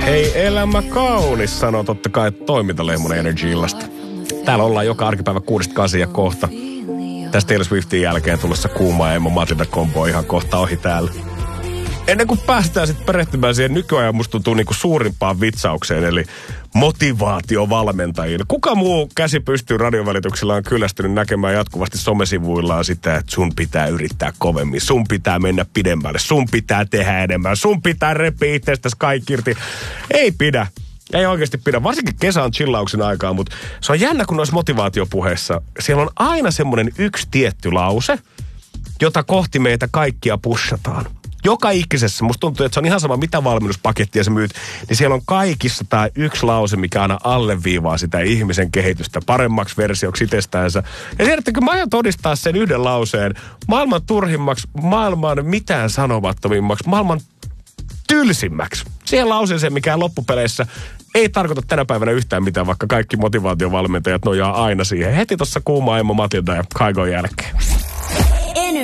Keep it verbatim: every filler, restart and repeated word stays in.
Hei, elämä kaunis, sanoo totta kai toimintalehmonen Energy-illasta. Täällä ollaan joka arkipäivä kuudesta kahdeksan ja kohta. Tästä Taylor Swiftin jälkeen tulossa kuuma ja Emma Matilda-kombo ihan kohta ohi täällä. Ennen kuin päästään sitten perehtymään siihen nykyajan musta tuntuu niinku suurimpaan vitsaukseen, eli motivaatiovalmentajiin. Kuka muu käsi pystyy radiovälityksellä on kyllästynyt näkemään jatkuvasti somesivuillaan sitä, että sun pitää yrittää kovemmin, sun pitää mennä pidemmälle, sun pitää tehdä enemmän, sun pitää repiä itsestäsi kaikki irti. Ei pidä. Ei oikeasti pidä. Varsinkin kesän chillauksen aikaa, mutta se on jännä, kun noissa motivaatiopuheissa siellä on aina semmoinen yksi tietty lause, jota kohti meitä kaikkia pushataan. Joka ikisessä, musta tuntuu, että se on ihan sama mitä valmennuspakettia sä myyt, niin siellä on kaikissa tämä yksi lause, mikä aina alleviivaa sitä ihmisen kehitystä paremmaksi versioksi itsestäänsä. Ja tiedättekö, mä aion todistaa sen yhden lauseen maailman turhimmaksi, maailman mitään sanomattomimmaksi, maailman tylsimmäksi. Siihen lauseeseen, mikä loppupeleissä ei tarkoita tänä päivänä yhtään mitään, vaikka kaikki motivaatiovalmentajat nojaa aina siihen. Heti tuossa kuumaa Emma Matilda ja Kaigon jälkeen.